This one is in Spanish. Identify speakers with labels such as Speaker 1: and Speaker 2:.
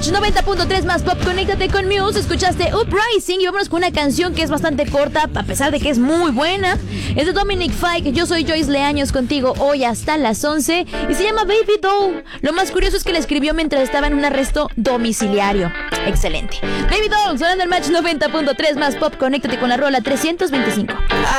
Speaker 1: Match 90.3 más pop, conéctate con Muse. Escuchaste Uprising y vámonos con una canción que es bastante corta, a pesar de que es muy buena. Es de Dominic Fike. Yo soy Joyce Leaños contigo hoy hasta las 11 y se llama Baby Doll. Lo más curioso es que la escribió mientras estaba en un arresto domiciliario. Excelente. Baby Doll, sonando el Match 90.3 más pop, conéctate con la rola 325.